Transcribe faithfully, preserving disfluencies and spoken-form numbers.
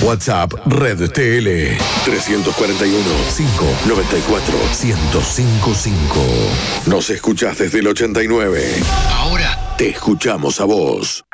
WhatsApp Red T L tres cuatro uno, cinco nueve cuatro, uno cero cinco cinco. Nos escuchás desde el ochenta y nueve. Ahora te escuchamos a vos.